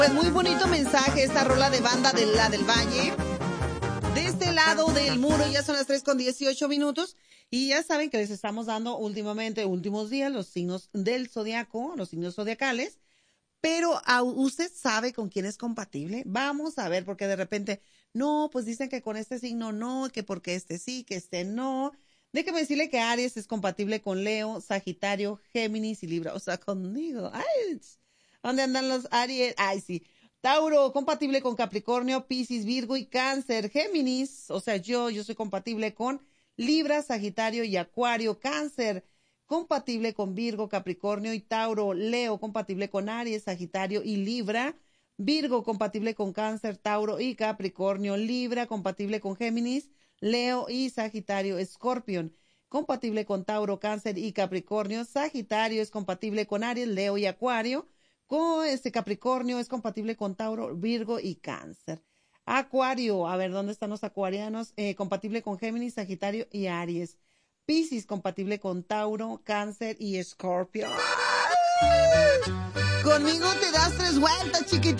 Pues muy bonito mensaje esta rola de Banda de la del Valle. De este lado del muro ya son las 3:18 y ya saben que les estamos dando últimos días, los signos del zodiaco, los signos zodiacales. Pero ¿usted sabe con quién es compatible? Vamos a ver, porque de repente, no, pues dicen que con este signo no, que porque este sí, que este no. Déjeme decirle que Aries es compatible con Leo, Sagitario, Géminis y Libra. O sea, conmigo. Ay, ¿dónde andan los Aries? Ay, sí. Tauro, compatible con Capricornio, Piscis, Virgo y Cáncer. Géminis, o sea, yo soy compatible con Libra, Sagitario y Acuario. Cáncer, compatible con Virgo, Capricornio y Tauro. Leo, compatible con Aries, Sagitario y Libra. Virgo, compatible con Cáncer, Tauro y Capricornio. Libra, compatible con Géminis, Leo y Sagitario. Escorpión, compatible con Tauro, Cáncer y Capricornio. Sagitario es compatible con Aries, Leo y Acuario. Con Capricornio es compatible con Tauro, Virgo y Cáncer. Acuario, a ver, ¿dónde están los acuarianos? Compatible con Géminis, Sagitario y Aries. Piscis, compatible con Tauro, Cáncer y Escorpio. ¡Ay! Conmigo te das 3 vueltas, chiquitín.